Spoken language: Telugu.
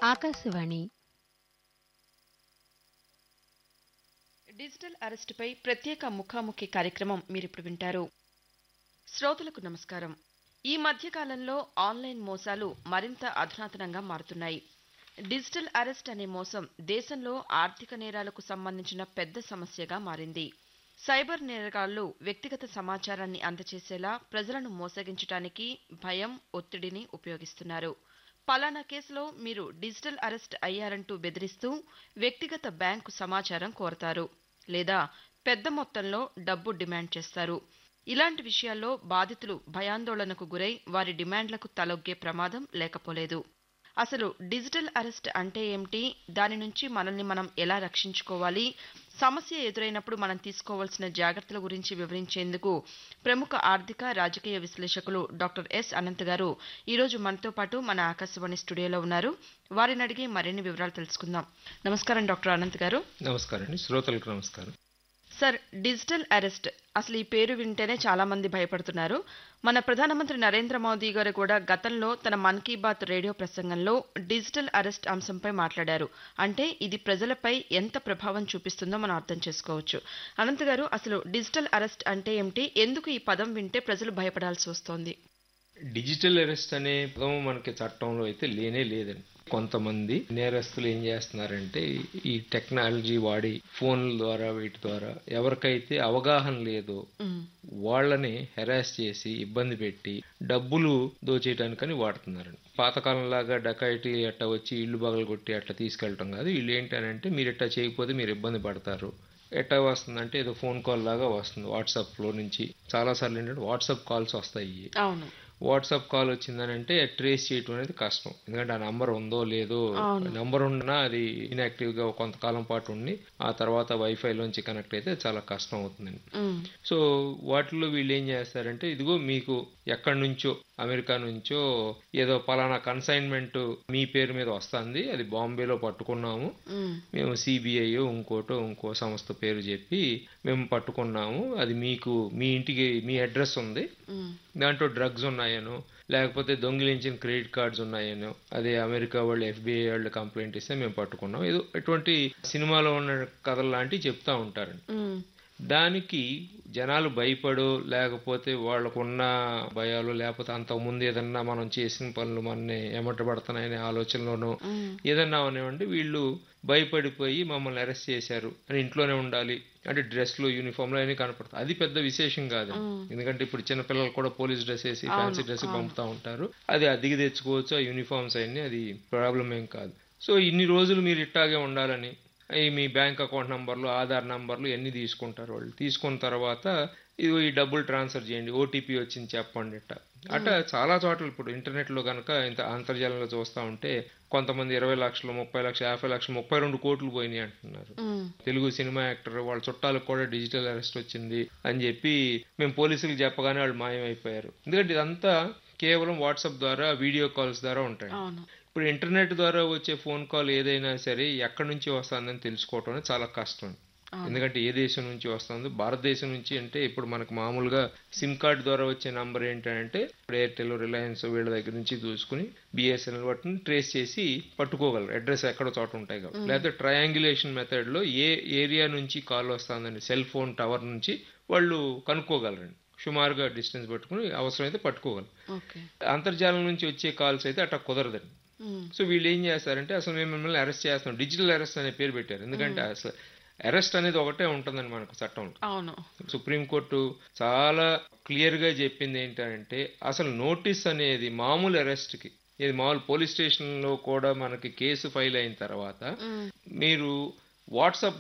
ఆకాశవాణి డిజిటల్ అరెస్టుపై ప్రత్యేక ముఖాముఖి కార్యక్రమం మీరిప్పుడు వింటారు. శ్రోతలకు నమస్కారం. ఈ మధ్యకాలంలో ఆన్లైన్ మోసాలు మరింత అధునాతనంగా మారుతున్నాయి. డిజిటల్ అరెస్ట్ అనే మోసం దేశంలో ఆర్థిక నేరాలకు సంబంధించిన పెద్ద సమస్యగా మారింది. సైబర్ నేరగాళ్లు వ్యక్తిగత సమాచారాన్ని అందజేసేలా ప్రజలను మోసగించడానికి భయం, ఒత్తిడిని ఉపయోగిస్తున్నారు. పలానా కేసులో మీరు డిజిటల్ అరెస్ట్ అయ్యారంటూ బెదిరిస్తూ వ్యక్తిగత బ్యాంకు సమాచారం కోరతారు, లేదా పెద్ద మొత్తంలో డబ్బు డిమాండ్ చేస్తారు. ఇలాంటి విషయాల్లో బాధితులు భయాందోళనకు గురై వారి డిమాండ్లకు తలొగ్గే ప్రమాదం లేకపోలేదు. అసలు డిజిటల్ అరెస్ట్ అంటే ఏమిటి, దాని నుంచి మనల్ని మనం ఎలా రక్షించుకోవాలి, సమస్య ఎదురైనప్పుడు మనం తీసుకోవాల్సిన జాగ్రత్తల గురించి వివరించేందుకు ప్రముఖ ఆర్థిక రాజకీయ విశ్లేషకులు డాక్టర్ ఎస్ అనంత్ గారు ఈరోజు మనతో పాటు మన ఆకాశవాణి స్టూడియోలో ఉన్నారు. వారిని అడిగి మరిన్ని వివరాలు తెలుసుకుందాం. నమస్కారం డాక్టర్ అనంత్ గారు. నమస్కారం అండి, శ్రోతలకు నమస్కారం. సార్, డిజిటల్ అరెస్ట్ అసలు ఈ పేరు వింటేనే చాలా మంది భయపడుతున్నారు. మన ప్రధానమంత్రి నరేంద్ర మోదీ గారు కూడా గతంలో తన మన్ కీ బాత్ రేడియో ప్రసంగంలో డిజిటల్ అరెస్ట్ అంశంపై మాట్లాడారు. అంటే ఇది ప్రజలపై ఎంత ప్రభావం చూపిస్తుందో మనం అర్థం చేసుకోవచ్చు. అనంత్ గారు, అసలు డిజిటల్ అరెస్ట్ అంటే ఏమిటి, ఎందుకు ఈ పదం వింటే ప్రజలు భయపడాల్సి వస్తోంది? డిజిటల్ అరెస్ట్ అనే పదం మనకి చట్టంలో అయితే లేనే లేదండి. కొంతమంది నేరస్తులు ఏం చేస్తున్నారంటే ఈ టెక్నాలజీ వాడి ఫోన్ల ద్వారా వీటి ద్వారా ఎవరికైతే అవగాహన లేదో వాళ్ళని హెరాస్ చేసి ఇబ్బంది పెట్టి డబ్బులు దోచేయడానికని వాడుతున్నారండి. పాతకాలంలాగా డకాయిటీ అట్లా వచ్చి ఇల్లు బగలు కొట్టి అట్లా తీసుకెళ్ళటం కాదు. వీళ్ళు ఏంటంటే మీరు ఇట్లా చేయకపోతే మీరు ఇబ్బంది పడతారు. ఎట్లా వస్తుందంటే ఏదో ఫోన్ కాల్ లాగా వస్తుంది వాట్సాప్లో నుంచి. చాలాసార్లు ఏంటంటే వాట్సాప్ కాల్స్ వస్తాయి. అవును. వాట్సాప్ కాల్ వచ్చిందని అంటే ట్రేస్ చేయటం అనేది కష్టం. ఎందుకంటే ఆ నంబర్ ఉందో లేదో, నంబర్ ఉన్నా అది ఇన్యాక్టివ్ గా కొంతకాలం పాటు ఉండి ఆ తర్వాత వైఫైలోంచి కనెక్ట్ అయితే చాలా కష్టం అవుతుందండి. సో వాటిలో వీళ్ళు ఏం చేస్తారంటే ఇదిగో మీకు ఎక్కడి నుంచో అమెరికా నుంచో ఏదో పలానా కన్సైన్మెంట్ మీ పేరు మీద వస్తుంది, అది బాంబేలో పట్టుకున్నాము మేము, సిబిఐ ఇంకో సంస్థ పేరు చెప్పి మేము పట్టుకున్నాము, అది మీకు మీ ఇంటికి మీ అడ్రస్ ఉంది, దాంట్లో డ్రగ్స్ ఉన్నాయనో లేకపోతే దొంగిలించిన క్రెడిట్ కార్డ్స్ ఉన్నాయనో, అదే అమెరికా వాళ్ళు FBI వాళ్ళు కంప్లైంట్ ఇస్తే మేము పట్టుకున్నాం, ఏదో ఎటువంటి సినిమాలో ఉన్న కథలు లాంటివి చెప్తా ఉంటారండి. దానికి జనాలు భయపడో లేకపోతే వాళ్ళకున్న భయాలు లేకపోతే అంతకుముందు ఏదన్నా మనం చేసిన పనులు మనని ఎమటబడుతున్నాయనే ఆలోచనలోనో ఏదన్నా అవనివ్వండి, వీళ్ళు భయపడిపోయి మమ్మల్ని అరెస్ట్ చేశారు అని ఇంట్లోనే ఉండాలి అంటే డ్రెస్లు యూనిఫామ్లు అన్నీ కనపడతాయి. అది పెద్ద విశేషం కాదు, ఎందుకంటే ఇప్పుడు చిన్నపిల్లలు కూడా పోలీస్ డ్రెస్ వేసి ఫ్యాన్సీ డ్రెస్ పంపుతా ఉంటారు. అది అద్దెకి తెచ్చుకోవచ్చు ఆ యూనిఫామ్స్ అన్ని, అది ప్రాబ్లం ఏం కాదు. సో ఇన్ని రోజులు మీరు ఇట్టాగే ఉండాలని మీ బ్యాంక్ అకౌంట్ నంబర్లు, ఆధార్ నంబర్లు ఎన్ని తీసుకుంటారు. వాళ్ళు తీసుకున్న తర్వాత ఇది ఈ డబ్బులు ట్రాన్స్ఫర్ చేయండి, ఓటీపీ వచ్చింది చెప్పండి అట్లా చాలా చోట్ల ఇప్పుడు ఇంటర్నెట్లో కనుక ఇంత అంతర్జాలంలో చూస్తూ ఉంటే కొంతమంది 20 లక్షలు, 30 లక్షలు, 50 లక్షలు, 32 కోట్లు పోయినాయి అంటున్నారు. తెలుగు సినిమా యాక్టర్ వాళ్ళ చుట్టాలకు కూడా డిజిటల్ అరెస్ట్ వచ్చింది అని చెప్పి మేము పోలీసులకు చెప్పగానే వాళ్ళు మాయమైపోయారు. ఎందుకంటే ఇదంతా కేవలం వాట్సాప్ ద్వారా, వీడియో కాల్స్ ద్వారా ఉంటాయి. ఇప్పుడు ఇంటర్నెట్ ద్వారా వచ్చే ఫోన్ కాల్ ఏదైనా సరే ఎక్కడి నుంచి వస్తుందని తెలుసుకోవటం అనేది చాలా కష్టం. ఎందుకంటే ఏ దేశం నుంచి వస్తుందో, భారతదేశం నుంచి అంటే ఇప్పుడు మనకు మామూలుగా సిమ్ కార్డ్ ద్వారా వచ్చే నంబర్ ఏంటంటే ఎయిర్టెల్, రిలయన్స్ వీళ్ళ దగ్గర నుంచి చూసుకుని BSNL వాటిని ట్రేస్ చేసి పట్టుకోగలరు, అడ్రస్ ఎక్కడో చోట ఉంటాయి కాబట్టి. లేకపోతే ట్రయాంగులేషన్ మెథడ్ లో ఏ ఏరియా నుంచి కాల్ వస్తుందని సెల్ ఫోన్ టవర్ నుంచి వాళ్ళు కనుక్కోగలరండి. సుమారుగా డిస్టెన్స్ పట్టుకుని అవసరమైతే పట్టుకోగలరు. అంతర్జాలం నుంచి వచ్చే కాల్స్ అయితే అట్లా కుదరదండి. సో వీళ్ళు ఏం చేస్తారంటే అసలు మేము మిమ్మల్ని అరెస్ట్ చేస్తాం, డిజిటల్ అరెస్ట్ అనే పేరు పెట్టారు. ఎందుకంటే అసలు అరెస్ట్ అనేది ఒకటే ఉంటుందని మనకు చట్టంలో. సుప్రీంకోర్టు చాలా క్లియర్ గా చెప్పింది ఏంటంటే అసలు నోటీస్ అనేది మామూలు అరెస్ట్ కి, ఇది మామూలు పోలీస్ స్టేషన్ లో కూడా మనకి కేసు ఫైల్ అయిన తర్వాత మీరు వాట్సాప్